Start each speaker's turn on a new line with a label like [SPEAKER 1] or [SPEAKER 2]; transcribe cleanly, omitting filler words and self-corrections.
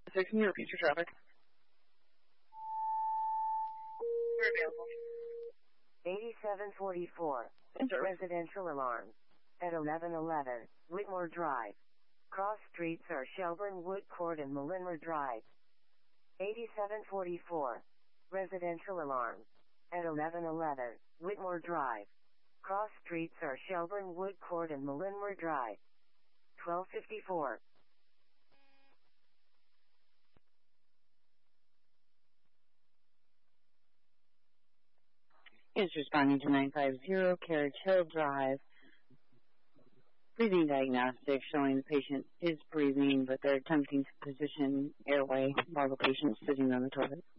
[SPEAKER 1] Can you repeat your traffic? We're available.
[SPEAKER 2] 8744.
[SPEAKER 1] Enter.
[SPEAKER 2] Residential alarm. At 1111, Whitmore Drive. Cross streets are Shelburne Wood Court and Mulliner Drive. 8744. Residential alarm. At 1111, Whitmore Drive. Cross streets are Shelburne Wood Court and Mulliner Drive. 1254.
[SPEAKER 3] Is responding to 950 Carriage Hill Drive. Breathing diagnostic showing the patient is breathing, but they're attempting to position airway while the patient is sitting on the toilet.